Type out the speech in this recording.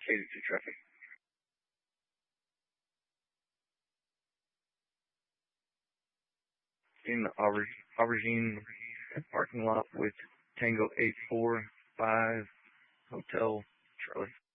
dedicated to traffic. In the Aubergine parking lot with Tango 845 Hotel Charlie.